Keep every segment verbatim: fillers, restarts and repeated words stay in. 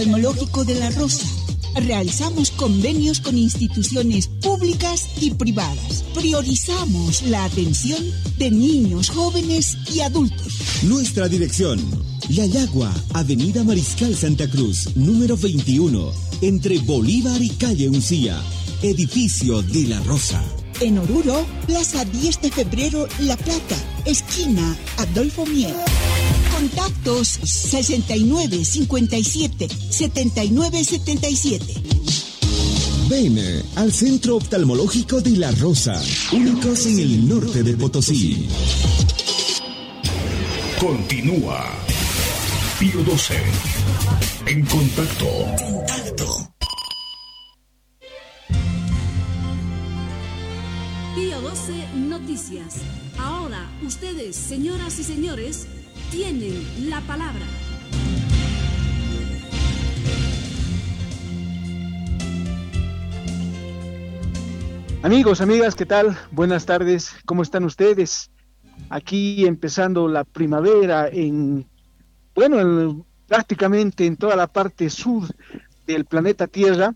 Oftalmológico de La Rosa. Realizamos convenios con instituciones públicas y privadas. Priorizamos la atención de niños, jóvenes y adultos. Nuestra dirección: Yayagua, Avenida Mariscal Santa Cruz, número veintiuno, entre Bolívar y Calle Uncía, edificio de La Rosa. En Oruro, Plaza diez de Febrero, La Plata, esquina Adolfo Mier. Contactos sesenta y nueve, cincuenta y siete, setenta y nueve, setenta y siete. Ven al Centro Oftalmológico de La Rosa, únicos en el norte de Potosí. Continúa Pío doce. En contacto. Contacto. Pío doce Noticias. Ahora, ustedes, señoras y señores, tienen la palabra. Amigos, amigas, ¿qué tal? Buenas tardes, ¿cómo están ustedes? Aquí empezando la primavera en, bueno, en, prácticamente en toda la parte sur del planeta Tierra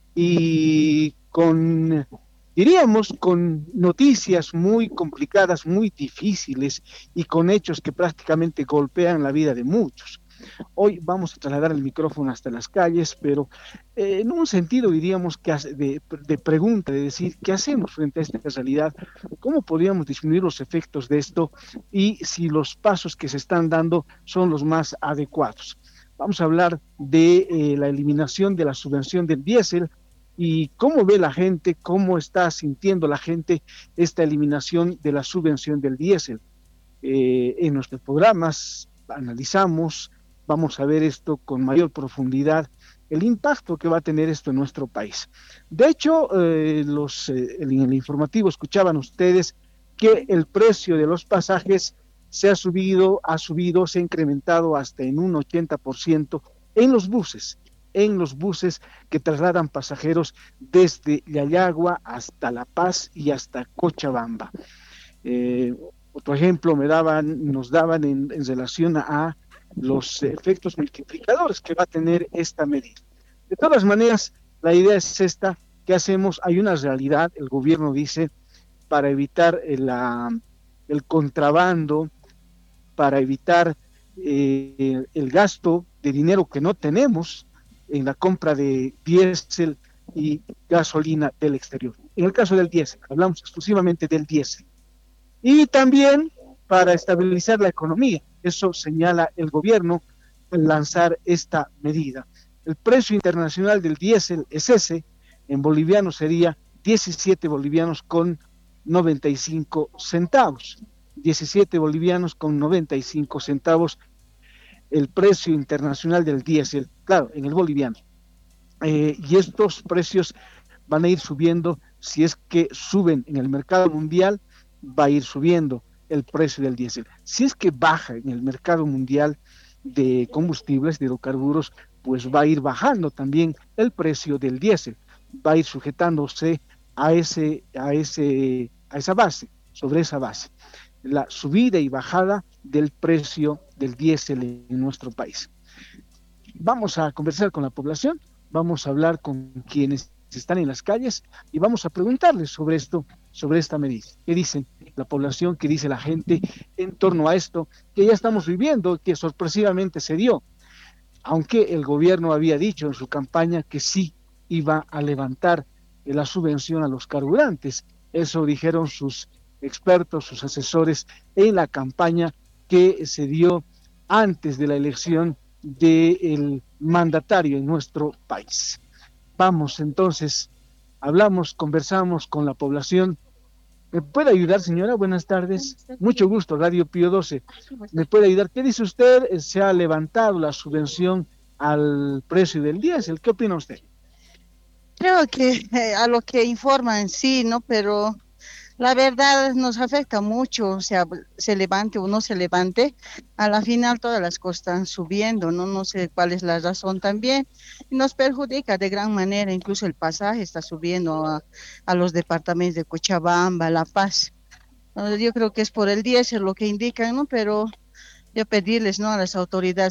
y con, diríamos, con noticias muy complicadas, muy difíciles y con hechos que prácticamente golpean la vida de muchos. Hoy vamos a trasladar el micrófono hasta las calles, pero eh, en un sentido diríamos que de, de pregunta, de decir, ¿qué hacemos frente a esta realidad? ¿Cómo podríamos disminuir los efectos de esto? Y si los pasos que se están dando son los más adecuados. Vamos a hablar de eh, la eliminación de la subvención del diésel y cómo ve la gente, cómo está sintiendo la gente esta eliminación de la subvención del diésel. Eh, en nuestros programas analizamos, vamos a ver esto con mayor profundidad, el impacto que va a tener esto en nuestro país. De hecho, eh, los, eh, en el informativo escuchaban ustedes que el precio de los pasajes se ha subido, ha subido, se ha incrementado hasta en un ochenta por ciento en los buses, en los buses que trasladan pasajeros desde Yayagua hasta La Paz y hasta Cochabamba. Eh, otro ejemplo me daban, nos daban en, en relación a, a los efectos multiplicadores que va a tener esta medida. De todas maneras, la idea es esta: ¿qué hacemos? Hay una realidad, el gobierno dice, para evitar el, la, el contrabando, para evitar eh, el gasto de dinero que no tenemos en la compra de diésel y gasolina del exterior. En el caso del diésel, hablamos exclusivamente del diésel. Y también para estabilizar la economía. Eso señala el gobierno al lanzar esta medida. El precio internacional del diésel es ese, en boliviano sería diecisiete bolivianos con noventa y cinco centavos. diecisiete bolivianos con noventa y cinco centavos el precio internacional del diésel, claro, en el boliviano. Eh, y estos precios van a ir subiendo, si es que suben en el mercado mundial, va a ir subiendo el precio del diésel. Si es que baja en el mercado mundial de combustibles, de hidrocarburos, pues va a ir bajando también el precio del diésel, va a ir sujetándose a ese, a ese, a esa base, sobre esa base, la subida y bajada del precio del diésel en nuestro país. Vamos a conversar con la población, vamos a hablar con quienes están en las calles y vamos a preguntarles sobre esto, sobre esta medida. ¿Qué dicen la población? ¿Qué dice la gente en torno a esto que ya estamos viviendo, que sorpresivamente se dio? Aunque el gobierno había dicho en su campaña que sí iba a levantar la subvención a los carburantes. Eso dijeron sus expertos, sus asesores en la campaña que se dio antes de la elección del mandatario en nuestro país. Vamos entonces, hablamos, conversamos con la población. ¿Me puede ayudar, señora? Buenas tardes. Mucho gusto, Radio Pío doce. ¿Me puede ayudar? ¿Qué dice usted? ¿Se ha levantado la subvención al precio del diésel? ¿Qué opina usted? Creo que eh, a lo que informan sí, ¿no? Pero la verdad nos afecta mucho, o sea, se levante o no se levante, a la final todas las cosas están subiendo, ¿no? No sé cuál es la razón también, y nos perjudica de gran manera, incluso el pasaje está subiendo a, a los departamentos de Cochabamba, La Paz. Yo creo que es por el diésel lo que indican, ¿no? Pero yo pedirles, ¿no?, a las autoridades